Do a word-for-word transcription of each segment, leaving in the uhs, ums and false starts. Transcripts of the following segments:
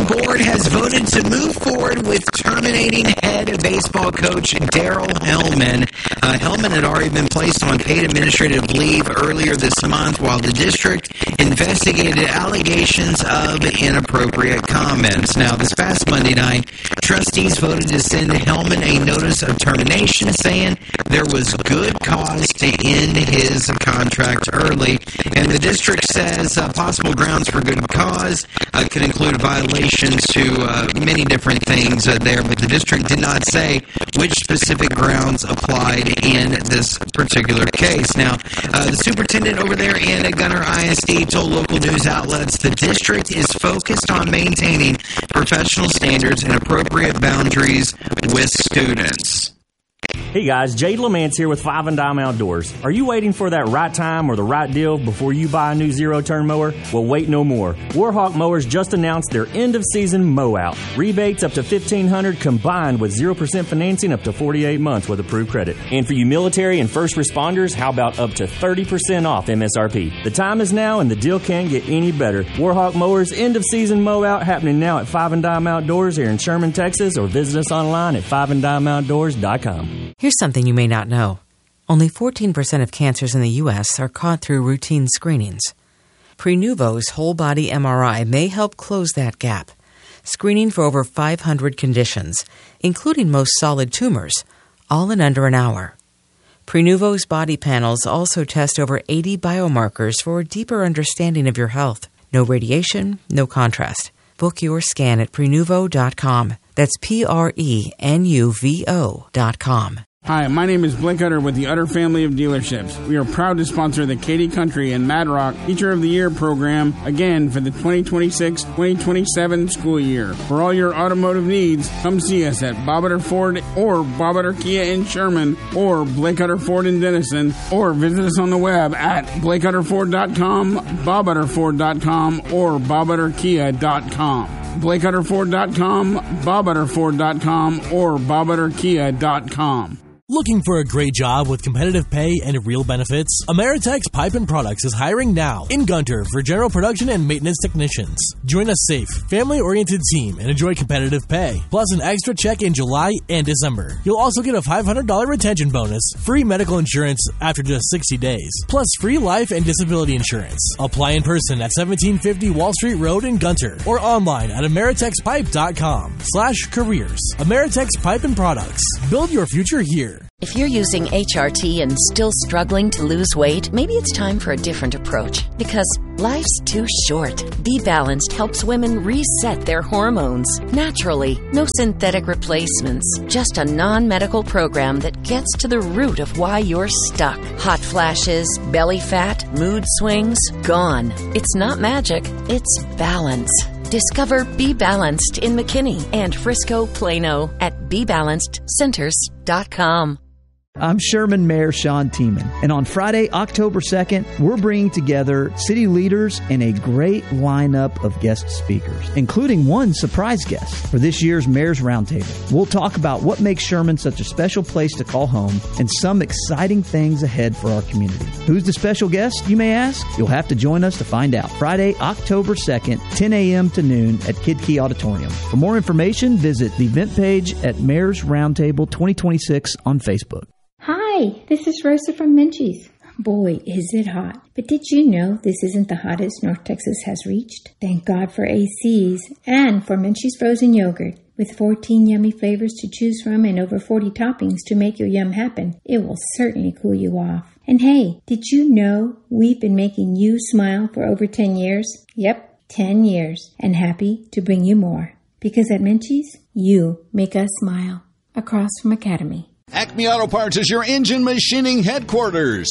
board has voted to move forward with terminating head baseball coach Darrell Hellman. Uh, Hellman had already been placed on paid administrative leave earlier this month while the district investigated allegations of inappropriate comments. Now, this past Monday night, trustees voted to send Hellman a notice of termination, saying there was good cause to end his contract early. And the district says uh, possible grounds for good cause uh, could include violations to uh, many different things uh, there, but the district did not say which specific grounds applied in this particular case. Now, uh, the superintendent over there in Gunter I S D told local news outlets the district is focused on maintaining professional standards and appropriate boundaries with students. Hey guys, Jade Lamance here with Five and Dime Outdoors. Are you waiting for that right time or the right deal before you buy a new zero-turn mower? Well, wait no more. Warhawk Mowers just announced their end-of-season mow-out. Rebates up to fifteen hundred dollars combined with zero percent financing up to forty-eight months with approved credit. And for you military and first responders, how about up to thirty percent off M S R P? The time is now and the deal can't get any better. Warhawk Mowers end-of-season mow-out happening now at Five and Dime Outdoors here in Sherman, Texas, or visit us online at five and dime outdoors dot com. Here's something you may not know. Only fourteen percent of cancers in the U S are caught through routine screenings. Prenuvo's whole-body M R I may help close that gap, screening for over five hundred conditions, including most solid tumors, all in under an hour. Prenuvo's body panels also test over eighty biomarkers for a deeper understanding of your health. No radiation, no contrast. Book your scan at prenuvo dot com. That's P R E N U V O dot com. Hi, my name is Blake Utter with the Utter family of dealerships. We are proud to sponsor the Katy Country and Mad Rock Teacher of the Year program again for the twenty twenty-six twenty twenty-seven school year. For all your automotive needs, come see us at Bob Utter Ford or Bob Utter Kia in Sherman or Blake Utter Ford in Denison, or visit us on the web at blake utter ford dot com, bob utter ford dot com, or bob utter kia dot com. blake utter ford dot com, bob utter ford dot com, or bob utter kia dot com. Looking for a great job with competitive pay and real benefits? Ameritex Pipe and Products is hiring now in Gunter for general production and maintenance technicians. Join a safe, family-oriented team and enjoy competitive pay, plus an extra check in July and December. You'll also get a five hundred dollars retention bonus, free medical insurance after just sixty days, plus free life and disability insurance. Apply in person at seventeen fifty Wall Street Road in Gunter or online at ameritex pipe dot com slash careers. Ameritex Pipe and Products. Build your future here. If you're using H R T and still struggling to lose weight, maybe it's time for a different approach. Because life's too short. Be Balanced helps women reset their hormones naturally. No synthetic replacements. Just a non-medical program that gets to the root of why you're stuck. Hot flashes, belly fat, mood swings, gone. It's not magic. It's balance. Discover Be Balanced in McKinney and Frisco, Plano at be balanced centers dot com. I'm Sherman Mayor Sean Tiemann, and on Friday, October second, we're bringing together city leaders and a great lineup of guest speakers, including one surprise guest for this year's Mayor's Roundtable. We'll talk about what makes Sherman such a special place to call home and some exciting things ahead for our community. Who's the special guest, you may ask? You'll have to join us to find out. Friday, October second, ten a.m. to noon at Kid Key Auditorium. For more information, visit the event page at Mayor's Roundtable twenty twenty-six on Facebook. Hi, this is Rosa from Menchie's. Boy, is it hot. But did you know this isn't the hottest North Texas has reached? Thank God for A Cs and for Menchie's frozen yogurt. With fourteen yummy flavors to choose from and over forty toppings to make your yum happen, it will certainly cool you off. And hey, did you know we've been making you smile for over ten years? Yep, ten years. And happy to bring you more. Because at Menchie's, you make us smile. Across from Academy. Acme Auto Parts is your engine machining headquarters.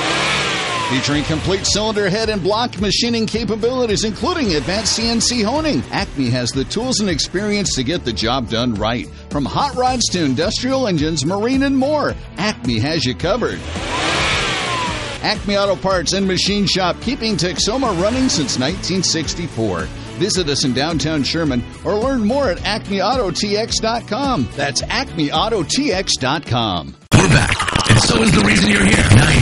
Featuring complete cylinder head and block machining capabilities, including advanced C N C honing. Acme has the tools and experience to get the job done right. From hot rods to industrial engines, marine, and more, Acme has you covered. Acme Auto Parts and Machine Shop, keeping Texoma running since nineteen sixty-four. Visit us in downtown Sherman or learn more at acme auto t x dot com. That's acme auto t x dot com. We're back, and so is the reason you're here.